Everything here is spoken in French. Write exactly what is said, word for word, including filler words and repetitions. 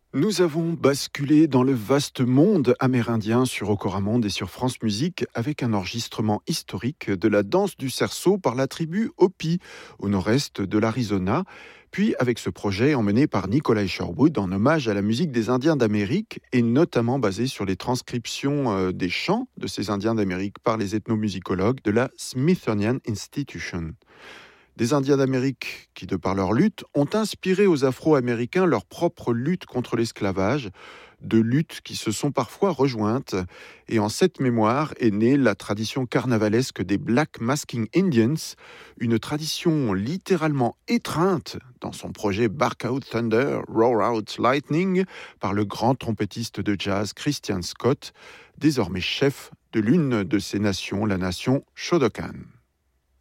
Nous avons basculé dans le vaste monde amérindien sur Okoramonde et sur France Musique avec un enregistrement historique de la danse du cerceau par la tribu Hopi au nord-est de l'Arizona, puis avec ce projet emmené par Nikolai Sherwood en hommage à la musique des Indiens d'Amérique et notamment basé sur les transcriptions euh, des chants de ces Indiens d'Amérique par les ethnomusicologues de la Smithsonian Institution. Des Indiens d'Amérique qui, de par leur lutte, ont inspiré aux Afro-Américains leur propre lutte contre l'esclavage, de luttes qui se sont parfois rejointes. Et en cette mémoire est née la tradition carnavalesque des Black Masking Indians, une tradition littéralement étreinte dans son projet Bark Out Thunder, Roar Out Lightning par le grand trompettiste de jazz Christian Scott, désormais chef de l'une de ces nations, la nation Shodokan.